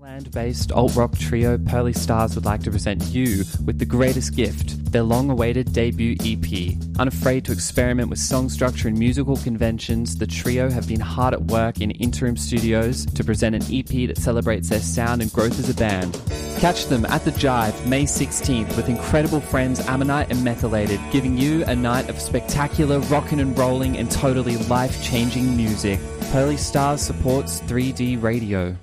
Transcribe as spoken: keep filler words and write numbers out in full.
Land-based alt-rock trio Pearly Stars would like to present you with the greatest gift, their long-awaited debut E P. Unafraid to experiment with song structure and musical conventions, the trio have been hard at work in interim studios to present an E P that celebrates their sound and growth as a band. Catch them at The Jive May sixteenth with incredible friends Ammonite and Methylated, giving you a night of spectacular rockin' and rolling and totally life-changing music. Pearly Stars supports three D Radio.